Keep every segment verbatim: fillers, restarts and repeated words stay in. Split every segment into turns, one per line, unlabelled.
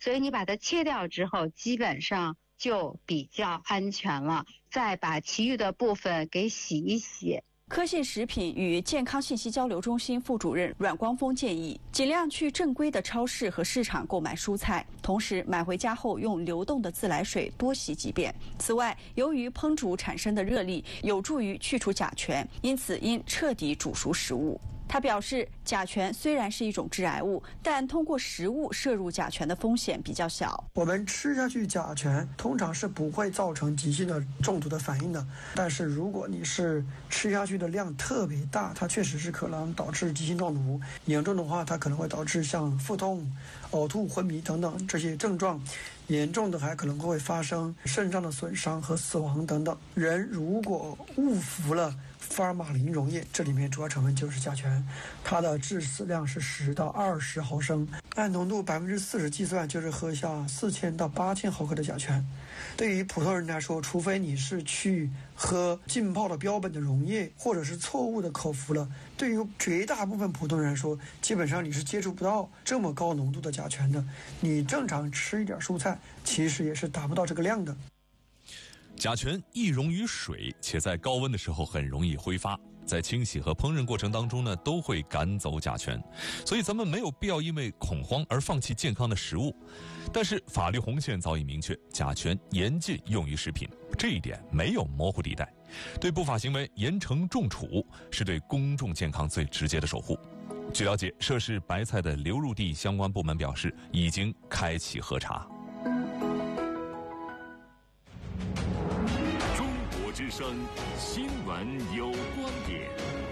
所以你把它切掉之后，基本上就比较安全了。再把其余的部分给洗一洗。
科信食品与健康信息交流中心副主任阮光峰建议，尽量去正规的超市和市场购买蔬菜，同时买回家后用流动的自来水多洗几遍。此外，由于烹煮产生的热力有助于去除甲醛，因此应彻底煮熟食物。他表示，甲醛虽然是一种致癌物，但通过食物摄入甲醛的风险比较小。
我们吃下去甲醛通常是不会造成急性的中毒的反应的，但是如果你是吃下去的量特别大，它确实是可能导致急性中毒，严重的话它可能会导致像腹痛、呕吐、昏迷等等这些症状，严重的还可能会发生肾脏的损伤和死亡等等。人如果误服了福尔马林溶液，这里面主要成分就是甲醛，它的致死量是十到二十毫升，按浓度百分之四十计算，就是喝下四千到八千毫克的甲醛。对于普通人来说，除非你是去喝浸泡的标本的溶液，或者是错误的口服了，对于绝大部分普通人来说，基本上你是接触不到这么高浓度的甲醛的。你正常吃一点蔬菜，其实也是达不到这个量的。
甲醛易溶于水，且在高温的时候很容易挥发，在清洗和烹饪过程当中呢，都会赶走甲醛，所以咱们没有必要因为恐慌而放弃健康的食物。但是法律红线早已明确，甲醛严禁用于食品，这一点没有模糊地带。对不法行为严惩重处，是对公众健康最直接的守护。据了解，涉事白菜的流入地相关部门表示，已经开启核查。
之声新闻有观点，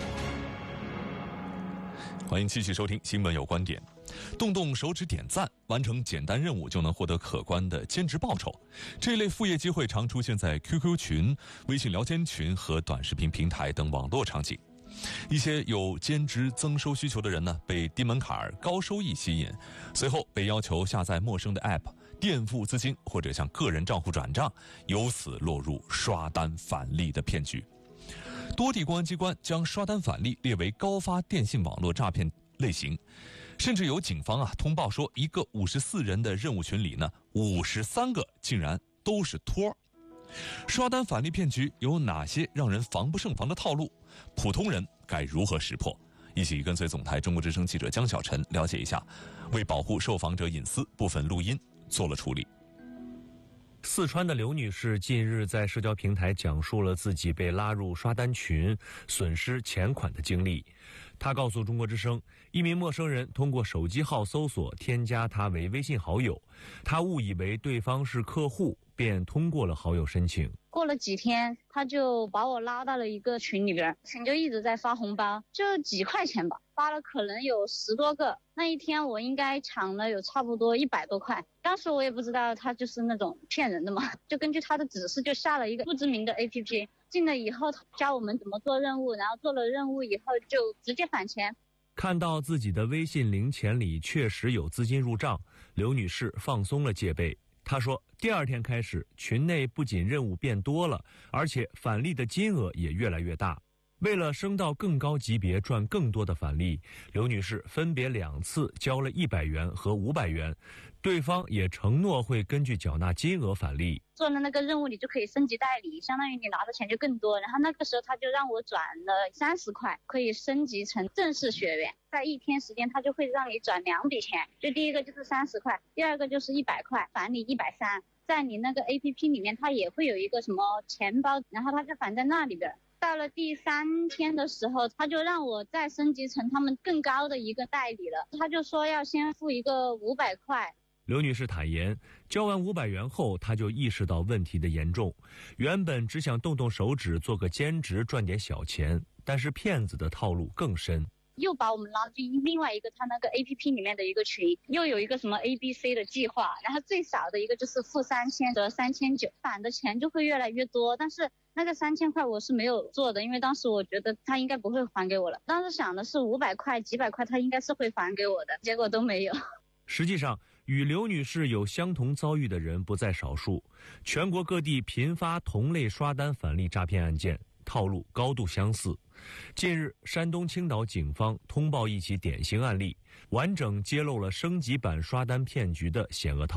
欢迎继续收听新闻有观点。动动手指点赞，完成简单任务就能获得可观的兼职报酬，这类副业机会常出现在 Q Q 群、微信聊天群和短视频平台等网络场景。一些有兼职增收需求的人呢，被低门槛高收益吸引，随后被要求下载陌生的 App， 垫付资金或者向个人账户转账，由此落入刷单返利的骗局。多地公安机关将刷单返利列为高发电信网络诈骗类型，甚至有警方啊通报说，一个五十四人的任务群里呢，五十三个竟然都是托。刷单返利骗局有哪些让人防不胜防的套路？普通人该如何识破？一起跟随总台中国之声记者江小晨了解一下，为保护受访者隐私，部分录音做了处理。
四川的刘女士近日在社交平台讲述了自己被拉入刷单群、损失钱款的经历。她告诉中国之声，一名陌生人通过手机号搜索添加她为微信好友，她误以为对方是客户，便通过了好友申请。
过了几天，他就把我拉到了一个群里边，群就一直在发红包，就几块钱吧，发了可能有十多个。那一天我应该抢了有差不多一百多块。当时我也不知道他就是那种骗人的嘛，就根据他的指示就下了一个不知名的 A P P， 进了以后教我们怎么做任务，然后做了任务以后就直接返钱。
看到自己的微信零钱里确实有资金入账，刘女士放松了戒备。她说，第二天开始，群内不仅任务变多了，而且返利的金额也越来越大。为了升到更高级别赚更多的返利，刘女士分别两次交了一百元和五百元，对方也承诺会根据缴纳金额返利。
做了那个任务你就可以升级代理，相当于你拿的钱就更多。然后那个时候他就让我转了三十块，可以升级成正式学员。在一天时间他就会让你转两笔钱，就第一个就是三十块，第二个就是一百块，返你一百三。在你那个 A P P 里面它也会有一个什么钱包，然后它就返在那里边。到了第三天的时候，他就让我再升级成他们更高的一个代理了，他就说要先付一个五百块。
刘女士坦言，交完五百元后，她就意识到问题的严重。原本只想动动手指做个兼职赚点小钱，但是骗子的套路更深。
又把我们拉进另外一个他那个 A P P 里面的一个群，又有一个什么 A B C 的计划，然后最少的一个就是付三千折三千九，返的钱就会越来越多。但是那个三千块我是没有做的，因为当时我觉得他应该不会还给我了。当时想的是五百块、几百块，他应该是会还给我的，结果都没有。
实际上，与刘女士有相同遭遇的人不在少数，全国各地频发同类刷单返利诈骗案件，套路高度相似。近日，山东青岛警方通报一起典型案例，完整揭露了升级版刷单骗局的险恶套路。